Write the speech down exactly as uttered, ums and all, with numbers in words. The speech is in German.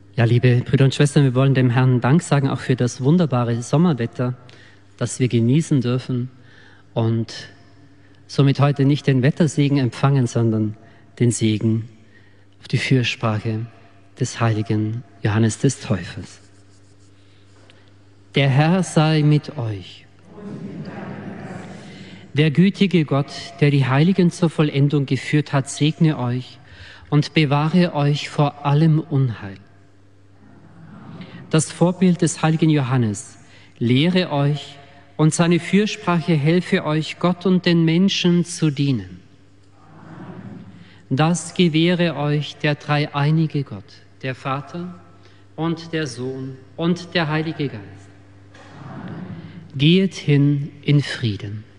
Ja, liebe Brüder und Schwestern, wir wollen dem Herrn Dank sagen, auch für das wunderbare Sommerwetter, das wir genießen dürfen und somit heute nicht den Wettersegen empfangen, sondern den Segen auf die Fürsprache des heiligen Johannes des Täufers. Der Herr sei mit euch. Der gütige Gott, der die Heiligen zur Vollendung geführt hat, segne euch und bewahre euch vor allem Unheil. Das Vorbild des heiligen Johannes lehre euch und seine Fürsprache helfe euch, Gott und den Menschen zu dienen. Das gewähre euch der dreieinige Gott, der Vater und der Sohn und der Heilige Geist. Geht hin in Frieden.